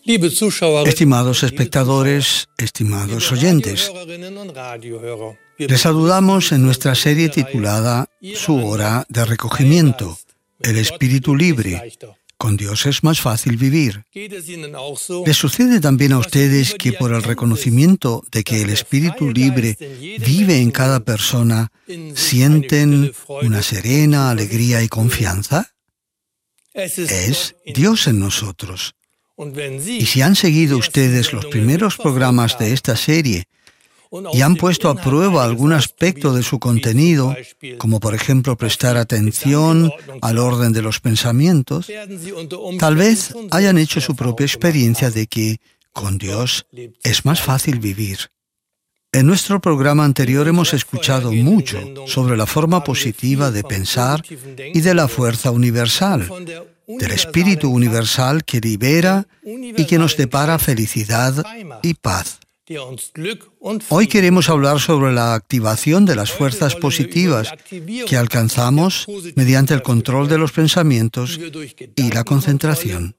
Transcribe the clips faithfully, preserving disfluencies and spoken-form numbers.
Estimados espectadores, estimados oyentes, les saludamos en nuestra serie titulada Su hora de recogimiento, el espíritu libre. Con Dios es más fácil vivir. ¿Les sucede también a ustedes que por el reconocimiento de que el espíritu libre vive en cada persona, sienten una serena alegría y confianza? Es Dios en nosotros. Y si han seguido ustedes los primeros programas de esta serie y han puesto a prueba algún aspecto de su contenido, como por ejemplo prestar atención al orden de los pensamientos, tal vez hayan hecho su propia experiencia de que con Dios es más fácil vivir. En nuestro programa anterior hemos escuchado mucho sobre la forma positiva de pensar y de la fuerza universal, del espíritu universal que libera y que nos depara felicidad y paz. Hoy queremos hablar sobre la activación de las fuerzas positivas que alcanzamos mediante el control de los pensamientos y la concentración.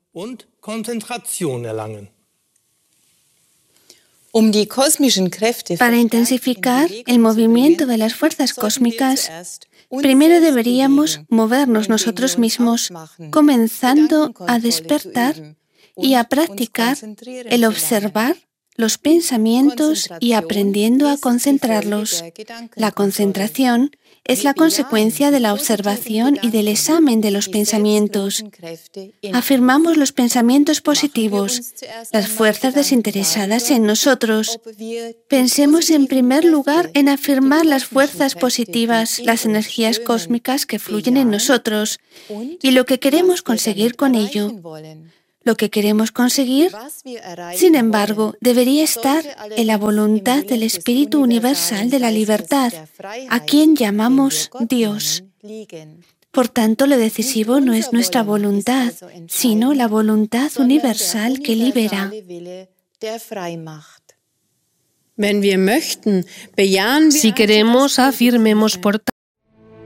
Para intensificar el movimiento de las fuerzas cósmicas, primero deberíamos movernos nosotros mismos, comenzando a despertar y a practicar el observar los pensamientos y aprendiendo a concentrarlos. La concentración es la consecuencia de la observación y del examen de los pensamientos. Afirmamos los pensamientos positivos, las fuerzas desinteresadas en nosotros. Pensemos en primer lugar en afirmar las fuerzas positivas, las energías cósmicas que fluyen en nosotros y lo que queremos conseguir con ello. Lo que queremos conseguir, sin embargo, debería estar en la voluntad del Espíritu Universal de la Libertad, a quien llamamos Dios. Por tanto, lo decisivo no es nuestra voluntad, sino la voluntad universal que libera. Si queremos, afirmemos por